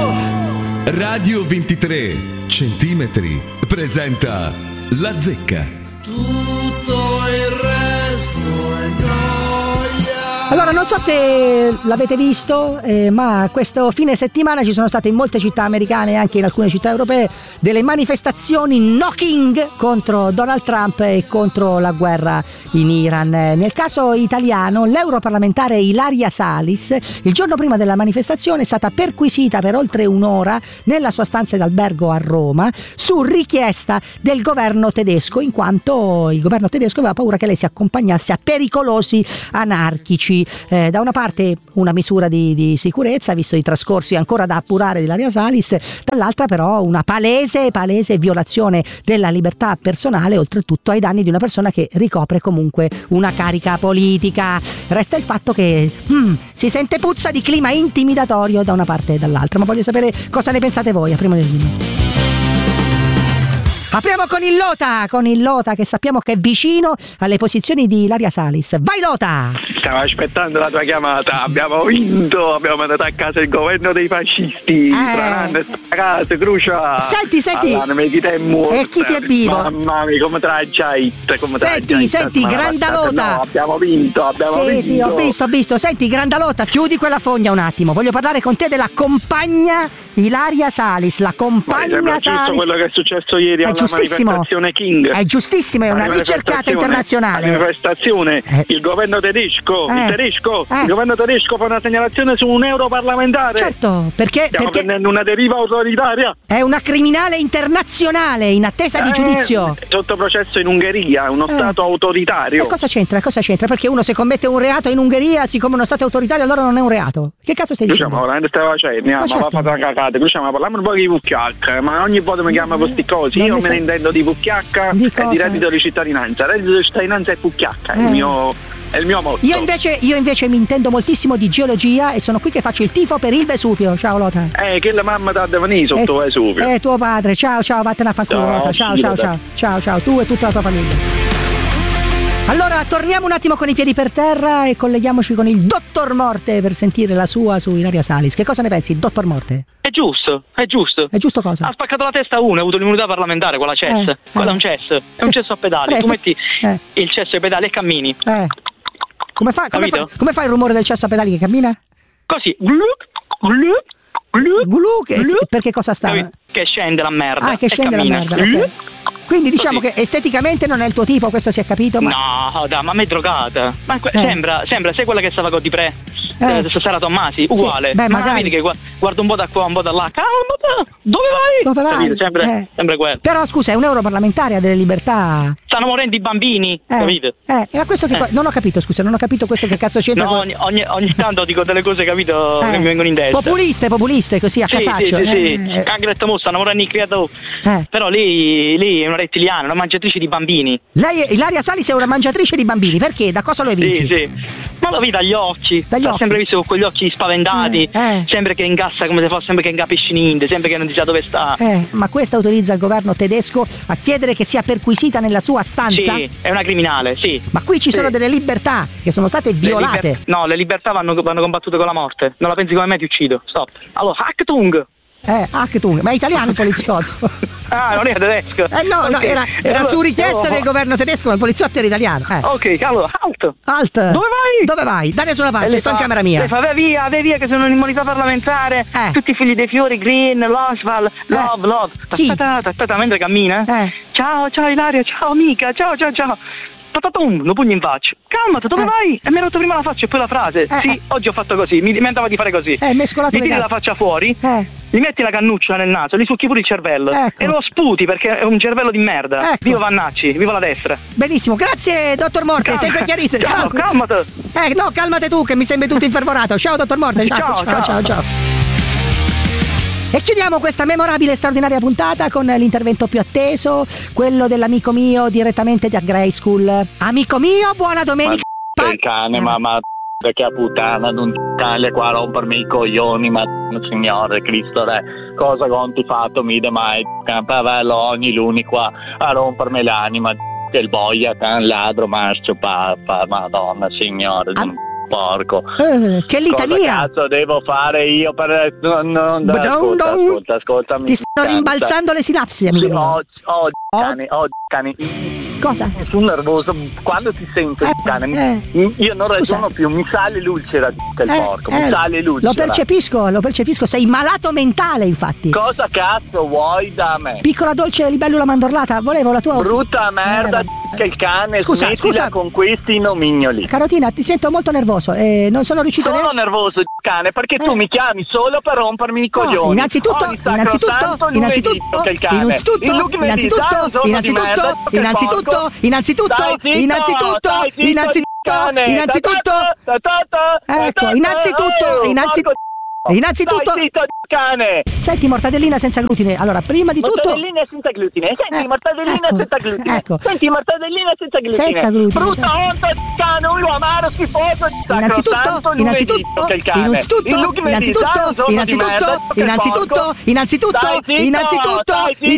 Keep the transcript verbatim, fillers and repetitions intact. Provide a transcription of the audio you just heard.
Radio ventitré centimetri presenta La Zecca. Tutto il resto è gioia. Allora, non so se l'avete visto, eh, ma questo fine settimana ci sono state in molte città americane e anche in alcune città europee delle manifestazioni no king contro Donald Trump e contro la guerra in Iran. Nel caso italiano, l'europarlamentare Ilaria Salis, il giorno prima della manifestazione, è stata perquisita per oltre un'ora nella sua stanza d'albergo a Roma su richiesta del governo tedesco, in quanto il governo tedesco aveva paura che lei si accompagnasse a pericolosi anarchici. Eh, da una parte una misura di, di sicurezza, visto i trascorsi ancora da appurare di Ilaria Salis, dall'altra però una palese, palese violazione della libertà personale, oltretutto ai danni di una persona che ricopre comunque una carica politica. Resta il fatto che hmm, si sente puzza di clima intimidatorio da una parte e dall'altra, ma voglio sapere cosa ne pensate voi. Apriamo le linee. Apriamo con il Lota, con il Lota che sappiamo che è vicino alle posizioni di Ilaria Salis. Vai Lota! Stavo aspettando la tua chiamata, abbiamo vinto, abbiamo mandato a casa il governo dei fascisti, Trananno e Stracase, Crucia. Senti, senti, allora, chi ti è morto? E chi ti è vivo? Mamma mia, come tracciait, come Senti, senti, Grandalota. No, abbiamo vinto, abbiamo sì, vinto. Sì, sì, ho visto, ho visto. Senti, Grandalota, chiudi quella fogna un attimo. Voglio parlare con te della compagna Ilaria Salis, la compagna Ma Salis. Giusto quello che è successo ieri è alla giustissimo. manifestazione King. È giustissimo, è una ricercata internazionale. La manifestazione, eh. il governo tedesco, eh. il tedesco, eh. il governo tedesco fa una segnalazione su un europarlamentare. Certo, perché stiamo perché prendendo una deriva autoritaria. È una criminale internazionale in attesa eh, di giudizio. Sotto processo in Ungheria, uno eh. stato autoritario. E cosa c'entra? Cosa c'entra? Perché uno se commette un reato in Ungheria, siccome uno stato autoritario, allora non è un reato. Che cazzo stai dicendo? Diciamo, veramente stai facendo, ma, ma certo. Va a fare una cagata. Diciamo, parliamo un po' di V C H, ma ogni volta mi chiama questi cosi. Io me ne intendo di V C H di e di reddito di cittadinanza. Reddito di cittadinanza è V C H, è eh. il mio è il mio motto. Io invece, io invece mi intendo moltissimo di geologia e sono qui che faccio il tifo per il Vesuvio. Ciao Lota. Eh, che la mamma t'ha da venire sotto eh, Vesuvio. Eh, tuo padre. Ciao, ciao, vattene a fanculo, Lota. Ciao, ciao, ciao. Ciao, ciao, tu e tutta la tua famiglia. Allora, torniamo un attimo con i piedi per terra e colleghiamoci con il Dottor Morte per sentire la sua su Ilaria Salis. Che cosa ne pensi, Dottor Morte? È giusto, è giusto. È giusto cosa? Ha spaccato la testa a uno, ha avuto l'immunità parlamentare con la C E S. Eh, Quello eh. è un cesso, è un cesso a pedali. Eh, tu metti eh. il cesso ai pedali e cammini. Eh. Come fa, come, fa, come fa il rumore del cesso a pedali che cammina? Così. Glu, glu, glu, glu, che, glu. Per che cosa sta? Capito? Che scende la merda. Ah, che scende la merda. Okay. Quindi diciamo così. Che esteticamente non è il tuo tipo, questo si è capito? Ma... No, dai, ma me drogata. Ma que- eh. sembra, sembra, sei quella che stava con Di Pre. Eh. Sara Tommasi, uguale. Sì. Beh, ma magari. vedi che guarda un po' da qua, un po' da là. Calma, dove vai? Dove vai? Capito? Sempre, eh. sempre quello. Però scusa, è un europarlamentare, ha delle libertà. Stanno morendo i bambini, eh. capito? Eh, e a questo che eh. co- non ho capito, scusa, non ho capito questo che cazzo c'entra. No, con... ogni, ogni, ogni tanto dico delle cose, capito, eh. che mi vengono in testa. Populiste, populiste, così a sì, casaccio. Sì, sì, eh. sì. Cangretta mo stanno morendo i creatori. Eh. Però lei, lei è una rettiliana, una mangiatrice di bambini. Lei, Ilaria Salis, è una mangiatrice di bambini, perché? Da cosa lo evinci? Sì, sì. Ma lo vedi dagli occhi. Dagli occhi. Sempre visto con quegli occhi spaventati, eh, eh. sempre che ingassa come se fosse, sempre che non capisci niente, sempre che non si sa dove sta. Eh, ma questa autorizza il governo tedesco a chiedere che sia perquisita nella sua stanza? Sì, è una criminale, sì. Ma qui ci sì. sono delle libertà che sono state violate. Le liber- no, le libertà vanno, vanno combattute con la morte. Non la pensi come me, ti uccido. Stop. Allora, Achtung! Eh, Achtung, ma è italiano il poliziotto? Ah, non era tedesco. Eh no, okay. no, era, era allora, su richiesta del governo tedesco, ma il poliziotto era italiano. Eh. Ok, allora, halt! Halt! Dove vai? Dove vai? Da nessuna parte, sto fa, in camera mia. Le fa, vai via, vai via che sono un'immunità parlamentare. Eh. Tutti i figli dei fiori, Green, Losval, Love, eh. Love. Aspetta, aspetta, mentre cammina. Eh. Ciao, ciao Ilaria, ciao amica, ciao, ciao, ciao. Patatum, lo pugno in faccia. Calmati, dove eh. vai? E mi hai rotto prima la faccia e poi la frase. Eh. Sì, oggi ho fatto così, mi, mi andava di fare così. Eh, mescolato Gli le tiri gambe. la faccia fuori, eh. gli metti la cannuccia nel naso, gli succhi pure il cervello. Ecco. E lo sputi perché è un cervello di merda. Ecco. Viva Vannacci, viva la destra. Benissimo, grazie dottor Morte, Calma. sempre chiarissimo. Ciao, calmati. Eh, no, calmate tu che mi sembri tutto infervorato. Ciao dottor Morte, ciao, ciao, ciao, ciao. ciao. E chiudiamo questa memorabile e straordinaria puntata con l'intervento più atteso, quello dell'amico mio direttamente da Grey School. Amico mio, buona domenica. Ma il cane, ma, ma che puttana, non cane qua a rompermi i coglioni, ma signore Cristo re, cosa conti fatto mi mai, pavello ogni luni qua a rompermi l'anima, che il boia, can ladro, marcio, papà, madonna signore. Am- porco. Eh, che litania! Cosa cazzo devo fare io per... No, no, no, Badon, ascolta, don. ascolta, ascoltami. Ti stanno Cazzo. rimbalzando le sinapsi, amico Sì, mio. oh, oh, cane, oh, cane. Cosa? Sono nervoso quando ti sento, Eh, cane. eh. Io non Scusa. ragiono più, mi sale l'ulcera del Eh, porco, eh, mi sale l'ulcera. Lo percepisco, lo percepisco. Sei malato mentale, infatti. Cosa cazzo vuoi da me? Piccola dolce libellula mandorlata, volevo la tua... Brutta merda Eh, che il cane, Scusa, smettila scusa. con questi nomignoli. Carotina, ti sento molto nervoso e non sono riuscito Sono neanche... nervoso, cane, perché tu Eh. mi chiami solo per rompermi i coglioni. No, innanzitutto, Ogni innanzitutto, sacrosanto lunedì, innanzitutto, che il cane. innanzitutto, Il lunedì innanzitutto, sai un giorno di innanzitutto, merda, che il innanzitutto, porco. innanzitutto, Stai zitto, innanzitutto, stai zitto, innanzitutto, cane. innanzitutto, Ta ta ta ta, ta ecco, ta ta, innanzitutto, oh, innanzitutto, porco innanzitutto, Stai zitto, cane. senti, mortadellina senza glutine. Allora, prima di tutto, Mortadellina senza glutine. Senti, Eh, mortadellina ecco, senza glutine. ecco. Senti, mortadellina senza glutine. Senza glutine, Brutta sì. onta, cane, un amaro schifoso. innanzitutto, sacrosanto innanzitutto, lunedì, che il cane. innanzitutto, Il lunedì sai un innanzitutto, giorno di merda, innanzitutto, che il innanzitutto, porco. innanzitutto, Stai zitto, innanzitutto, stai zitto,